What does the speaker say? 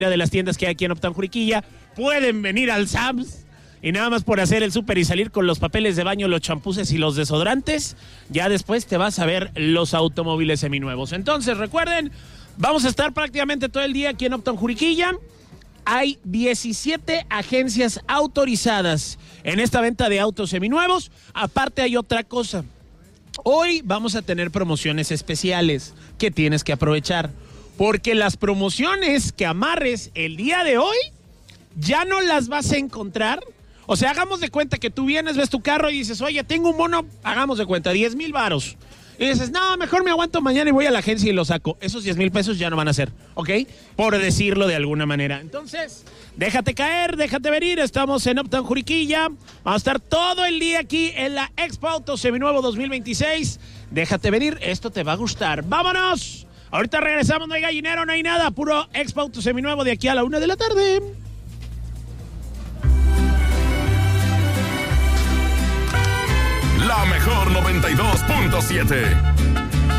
de las tiendas que hay aquí en Uptown Juriquilla. Pueden venir al Sam's y nada más por hacer el súper y salir con los papeles de baño, los champuses y los desodorantes, ya después te vas a ver los automóviles seminuevos. Entonces recuerden, vamos a estar prácticamente todo el día aquí en Uptown Juriquilla. Hay 17 agencias autorizadas en esta venta de autos seminuevos. Aparte hay otra cosa. Hoy vamos a tener promociones especiales que tienes que aprovechar. Porque las promociones que amarres el día de hoy ya no las vas a encontrar. O sea, hagamos de cuenta que tú vienes, ves tu carro y dices, oye, tengo un bono, hagamos de cuenta, 10,000 varos. Y dices, no, mejor me aguanto mañana y voy a la agencia y lo saco. Esos 10,000 pesos ya no van a ser, ¿ok? Por decirlo de alguna manera. Entonces, déjate caer, déjate venir. Estamos en Uptown Juriquilla. Vamos a estar todo el día aquí en la Expo Auto Seminuevo 2026. Déjate venir, esto te va a gustar. ¡Vámonos! Ahorita regresamos, no hay gallinero, no hay nada. Puro Expo Auto Seminuevo de aquí a la 1 de la tarde. La mejor 92.7.